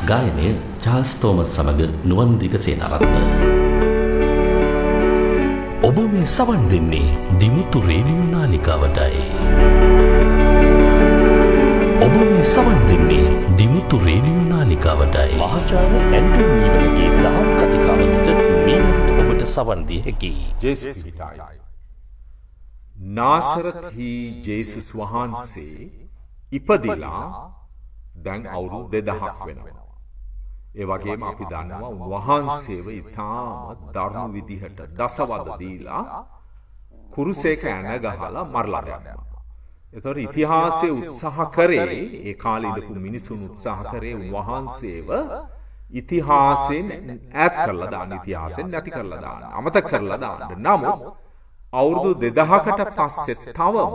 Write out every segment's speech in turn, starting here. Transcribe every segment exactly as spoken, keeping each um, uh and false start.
ගායනය Charles Thomas සමග නුවන් දිගසේනරත්න. ඔබ මේ සවන් දෙන්නේ දිමුතු රේඩියෝ නාලිකාවටයි. ඔබ මේ සවන් දෙන්නේ දිමුතු රේඩියෝ නාලිකාවටයි. මහාචාර්ය ඇන්ටනි නීවලගේ දහම් කතිකාවතට මීළඟට ඔබට සවන් දිය හැකියි. ජේසුස් පිටයි. නාසරත්හි ජේසුස් වහන්සේ ඉපදිලා දැන් අවුරුදු දෙදහක් වෙනවා. ඒ වගේම අපි දන්නවා උන්වහන්සේව ඉතාම දරුණු විදිහට දසවද දීලා කුරුසේක ඇන ගහලා මරලා දැම්මා. ඒතකොට ඉතිහාසයේ උත්සාහ කරේ ඒ කාලේ ඉඳපු මිනිසුන් උත්සාහ කරේ උන්වහන්සේව ඉතිහාසයෙන් ඈත් කරලා දාන්න, ඉතිහාසයෙන් නැති කරලා දාන්න, අමතක කරලා දාන්න. නමුත් අවුරුදු දෙදහකට පස්සේ තවම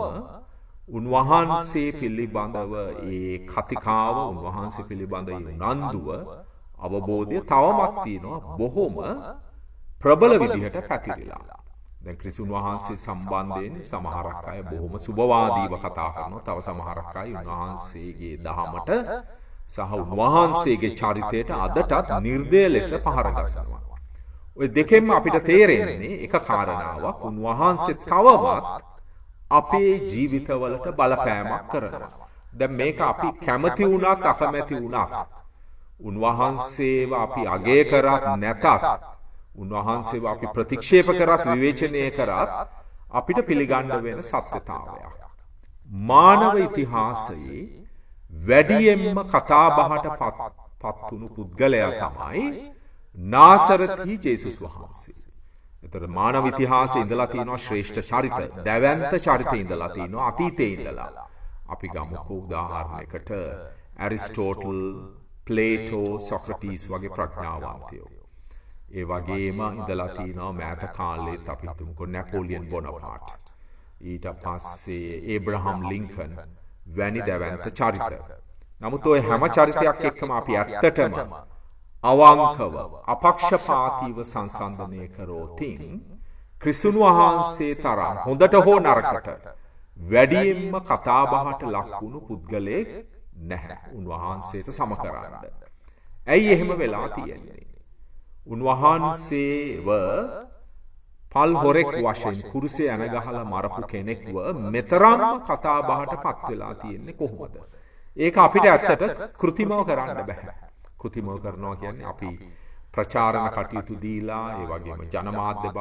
උන්වහන්සේ පිළිබඳව ඒ කතිකාව, උන්වහන්සේ පිළිබඳ උනන්දුව, අවබෝධය තවමත් තියෙනවා, බොහොම ප්‍රබල විදිහට පැතිරිලා. දැන් ක්‍රිස්තුන් වහන්සේ සම්බන්ධයෙන් සමහරක් අය බොහොම සුබවාදීව කතා කරනවා. තව සමහරක් අය උන්වහන්සේගේ දහමට සහ උන්වහන්සේගේ චරිතයට අදටත් නිර්දය ලෙස පහර ගසනවා. ඔය දෙකෙන්ම අපිට තේරෙන්නේ එක කාරණාවක්, උන්වහන්සේ තවමත් අපේ ජීවිතවලට බලපෑමක් කරනවා. දැන් මේක අපි කැමති වුණත් අකමැති වුණත්, උන්වහන්සේව අපි අගය කරත් නැතත්, උන්වහන්සේව අපි ප්‍රතික්ෂේප කරත් විවේචනය කරත් අපිට පිළිගන්න වෙන සත්‍යතාවයක්. මානව ඉතිහාසයේ වැඩියෙන්ම කතාබහට පත් වුණු පුද්ගලයා තමයි නාසරත්හි ජේසුස් වහන්සේ. එතකොට මානව ඉතිහාසයේ ඉඳලා තියෙනවා ශ්‍රේෂ්ඨ චරිත, දැවැන්ත චරිත ඉඳලා තියෙනවා අතීතයේ ඉඳලා. අපි ගමුකෝ උදාහරණයකට ඇරිස්ටෝටල්, ප්ලේටෝ, සොක්‍රටිස් වගේ ප්‍රඥාවන්තයෝ. ඒ වගේම ඉඳලා තියෙනවා මෑත කාලෙත් අපි හිතමුකෝ නැපෝලියන් බොනපාට්, ඊට පස්සේ ඒබ්‍රහම් ලින්කන් වැනි දැවැන්ත චරිත. නමුත් ඔය හැම චරිතයක් එක්කම අපි ඇත්තටම අවංකව අපක්ෂපාතීව සංසන්දනය කරෝතින් ක්‍රිස්තුන් වහන්සේ තරම් හොඳට හෝ නරකට වැඩියෙන්ම කතාබහට ලක්වුණු පුද්ගලයෙක් නැහැ උන්වහන්සේට සම කරන්න. ඇයි එහෙම වෙලා තියෙන්නේ? උන්වහන්සේව පල් හොරෙක් වශයෙන් කුරුසේ ඇන ගහලා මරපු කෙනෙක්ව මෙතරම් කතාබහට පත් වෙලා තියෙන්නේ කොහොමද? ඒක අපිට ඇත්තට කෘතිමව කරන්න බෑ. කෘතිමව කරනවා කියන්නේ අපි ප්‍රචාරණ කටයුතු දීලා, ඒ වගේම ජනමාධ්‍ය